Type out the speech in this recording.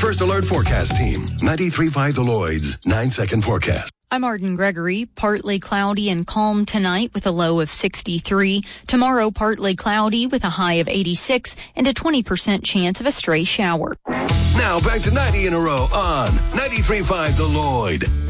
First Alert Forecast Team. 93.5 The Lloyd's 9-second forecast. I'm Arden Gregory. Partly cloudy and calm tonight with a low of 63. Tomorrow, partly cloudy with a high of 86 and a 20% chance of a stray shower. Now back to 90 in a row on 93.5 The Lloyd.